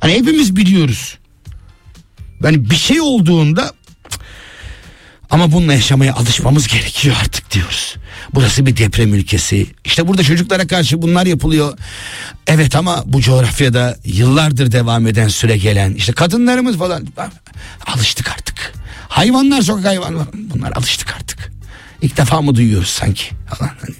Hani hepimiz biliyoruz. Yani bir şey olduğunda ama bununla yaşamaya alışmamız gerekiyor artık diyoruz. Burası bir deprem ülkesi. İşte burada çocuklara karşı bunlar yapılıyor. Evet ama bu coğrafyada yıllardır devam eden süre gelen işte kadınlarımız falan alıştık artık. Hayvanlar, sokak hayvanlar, bunlar alıştık artık. İlk defa mı duyuyoruz sanki falan hani.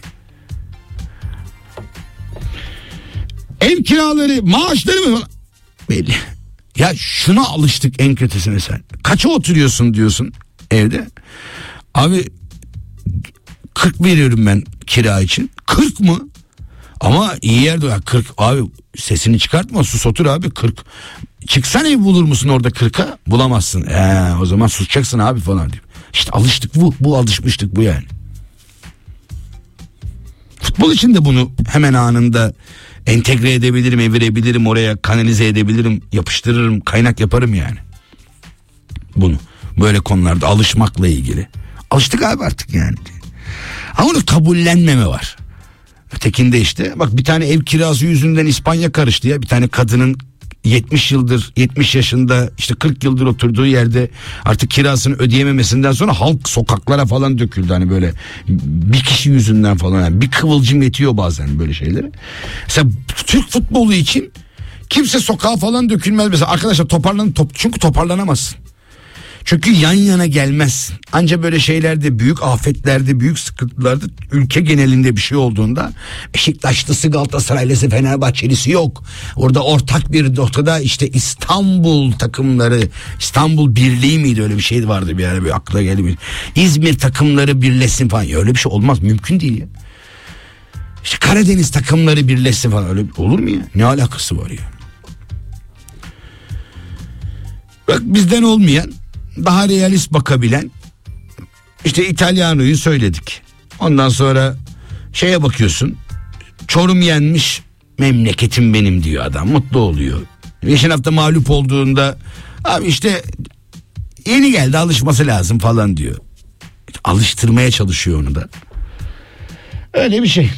Ev kiraları, maaşları mı falan belli. Ya şuna alıştık en kötüsüne sen. Kaça oturuyorsun diyorsun evde. Abi 40 veriyorum ben kira için. 40 mı? Ama iyi yerde ya 40 abi, sesini çıkartma, sus otur abi 40. Çıksan ev bulur musun orada 40'a? Bulamazsın. O zaman susacaksın abi falan diyor. İşte alıştık bu alışmıştık bu yani. Futbol için de bunu hemen anında entegre edebilirim, evirebilirim, oraya kanalize edebilirim, yapıştırırım, kaynak yaparım yani. Bunu böyle konularda alışmakla ilgili. Alıştık abi artık yani. Ama onu kabullenmeme var. Ötekinde işte bak bir tane ev kirası yüzünden İspanya karıştı ya. Bir tane kadının 70 yaşında işte 40 yıldır oturduğu yerde artık kirasını ödeyememesinden sonra halk sokaklara falan döküldü. Hani böyle bir kişi yüzünden falan, yani bir kıvılcım yetiyor bazen böyle şeylere. Mesela Türk futbolu için kimse sokağa falan dökülmez. Mesela arkadaşlar toparlanın, çünkü toparlanamazsın. Çünkü yan yana gelmezsin. Anca böyle şeylerde, büyük afetlerde, büyük sıkıntılarda, ülke genelinde bir şey olduğunda Beşiktaşlısı, Galatasaraylısı, Fenerbahçelisi yok. Orada ortak bir noktada işte İstanbul takımları, İstanbul Birliği miydi, öyle bir şey vardı bir ara, bir akla geldi. İzmir takımları birleşsin falan. Öyle bir şey olmaz, mümkün değil ya. İşte Karadeniz takımları birleşsin falan, öyle olur mu ya? Ne alakası var ya? Bak bizden olmayan, daha realist bakabilen, işte İtalyano'yu söyledik. Ondan sonra şeye bakıyorsun, Çorum yenmiş, memleketim benim diyor adam, mutlu oluyor. Geçen hafta mağlup olduğunda abi işte yeni geldi, alışması lazım falan diyor. Alıştırmaya çalışıyor onu da. Öyle bir şey.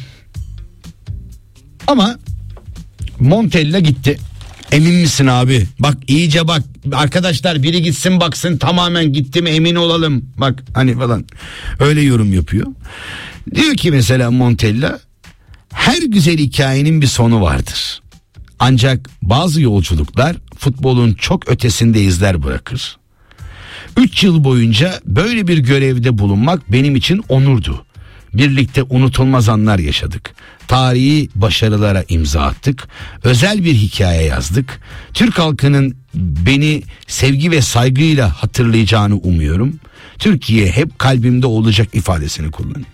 Ama Montella gitti. Emin misin abi? Bak iyice bak. Arkadaşlar biri gitsin baksın, tamamen gitti mi emin olalım. Bak hani falan. Öyle yorum yapıyor. Diyor ki mesela Montella, her güzel hikayenin bir sonu vardır. Ancak bazı yolculuklar futbolun çok ötesinde izler bırakır. 3 yıl boyunca böyle bir görevde bulunmak benim için onurdu. Birlikte unutulmaz anlar yaşadık. Tarihi başarılara imza attık. Özel bir hikaye yazdık. Türk halkının beni sevgi ve saygıyla hatırlayacağını umuyorum. Türkiye hep kalbimde olacak ifadesini kullanıyor.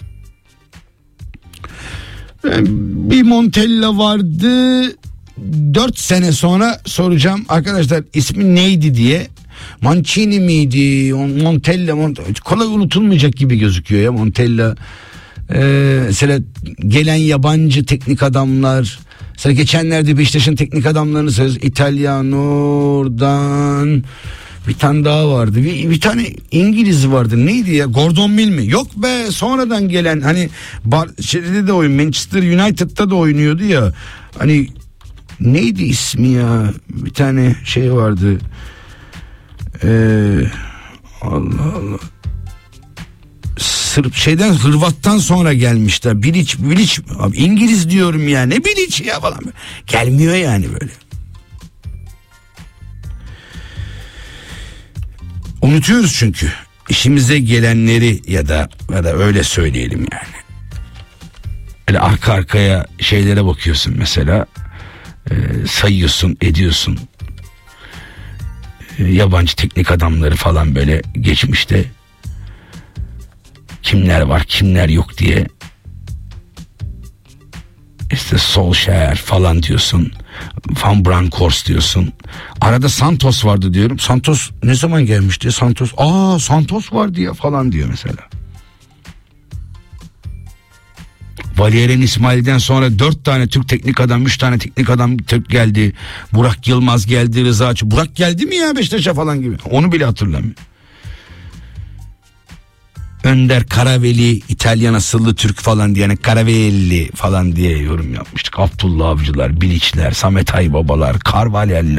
Bir Montella vardı. 4 sene sonra soracağım arkadaşlar ismi neydi diye. Mancini miydi? Montella. Kolay unutulmayacak gibi gözüküyor ya Montella. Mesela gelen yabancı teknik adamlar. Mesela geçenlerde Beşiktaş'ın teknik adamlarını söylüyoruz. İtalyanlardan bir tane daha vardı. Bir tane İngiliz vardı. Neydi ya? Gordon Mill mi? Yok be, sonradan gelen, hani şeyde de oyun, Manchester United'da da oynuyordu ya. Hani neydi ismi ya? Bir tane şey vardı. Allah Allah. Hırvat'tan sonra gelmişler. Bilic abi, İngiliz diyorum ya, ne Bilic ya falan. Gelmiyor yani böyle. Unutuyoruz çünkü işimize gelenleri, ya da öyle söyleyelim yani. Böyle arka arkaya şeylere bakıyorsun mesela, sayıyorsun, ediyorsun. Yabancı teknik adamları falan böyle geçmişte kimler var kimler yok diye, işte Solskjaer falan diyorsun, Van Bronckhorst diyorsun, arada Santos vardı diyorum. Santos ne zaman gelmişti? Santos var diye falan diyor mesela. Valerian İsmail'den sonra 4 tane Türk teknik adam, 3 tane teknik adam Türk geldi. Burak Yılmaz geldi, Rıza Açı. Burak geldi mi ya Beşiktaş'a falan gibi? Onu bile hatırlamıyor. Önder Karaveli, İtalyan asıllı Türk falan diye, yani Karavelli falan diye yorum yapmıştık. Abdullah Avcılar, Bilic'ler, Samet Aybabalar, Carvalhal'ler.